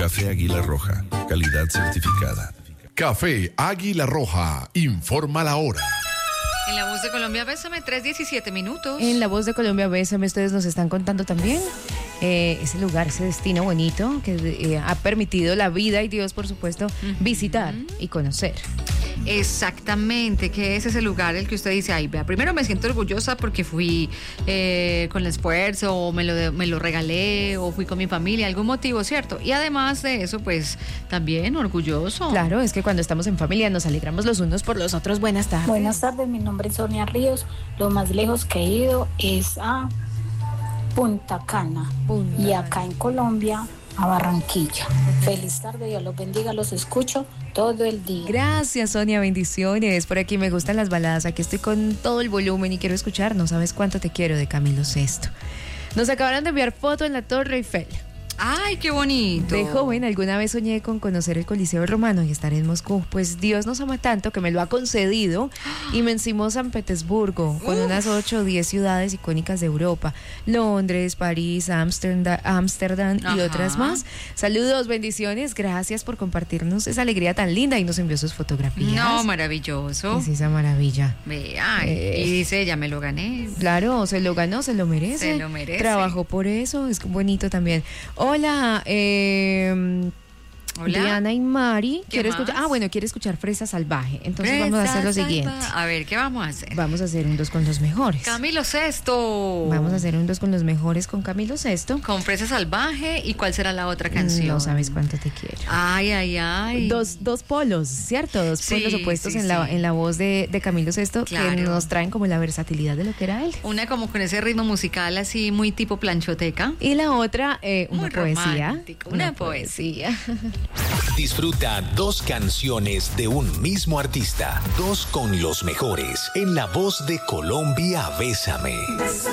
Café Águila Roja, calidad certificada. Café Águila Roja, informa la hora. En La Voz de Colombia, bésame, 3:17 minutos. En La Voz de Colombia, bésame, ustedes nos están contando también ese lugar, ese destino bonito que ha permitido la vida y Dios, por supuesto, visitar y conocer. Exactamente, que es ese lugar el que usted dice, ay, vea, primero me siento orgullosa porque fui con el esfuerzo, o me lo regalé, o fui con mi familia, algún motivo, ¿cierto? Y además de eso, pues, también orgulloso. Claro, es que cuando estamos en familia nos alegramos los unos por los otros. Buenas tardes. Buenas tardes, mi nombre es Sonia Ríos. Lo más lejos que he ido es a Punta Cana. Y acá en Colombia, a Barranquilla. Feliz tarde, Dios los bendiga, los escucho todo el día. Gracias, Sonia, bendiciones. Por aquí me gustan las baladas, aquí estoy con todo el volumen y quiero escuchar No sabes cuánto te quiero, de Camilo Sesto. Nos acabaron de enviar foto en la Torre Eiffel. ¡Ay, qué bonito! De joven alguna vez soñé con conocer el Coliseo Romano y estar en Moscú. Pues Dios nos ama tanto que me lo ha concedido y me encimó San Petersburgo con unas 8 o 10 ciudades icónicas de Europa. Londres, París, Ámsterdam y otras más. Saludos, bendiciones. Gracias por compartirnos esa alegría tan linda y nos envió sus fotografías. No, maravilloso. Es esa maravilla. Vea, y dice, ya me lo gané. Claro, se lo ganó, se lo merece. Se lo merece. Trabajó por eso, es bonito también. Hola, Hola. Diana y Mari. ¿Qué más? Quiere escuchar Fresa Salvaje. Entonces Fresa vamos a hacer lo Salvaje. siguiente. A ver, ¿qué vamos a hacer? Vamos a hacer un 2 con los mejores. Camilo Sesto. Vamos a hacer un 2 con los mejores con Camilo Sesto. Con Fresa Salvaje. ¿Y cuál será la otra canción? No sabes cuánto te quiero. Ay, ay, ay. Dos polos, ¿cierto? Dos polos opuestos sí, en la voz de Camilo Sesto, claro, que nos traen como la versatilidad de lo que era él. Una como con ese ritmo musical así muy tipo planchoteca. Y la otra, una Muy poesía. romántico, una poesía. Disfruta 2 canciones de un mismo artista. 2 con los mejores. En La Voz de Colombia, bésame.